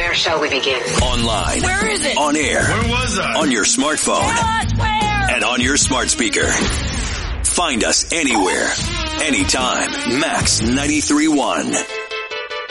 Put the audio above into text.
Where shall we begin? Online. Where is it? On air. Where was I? On your smartphone. Tell us where. And on your smart speaker. Find us anywhere, anytime. Max 93.1.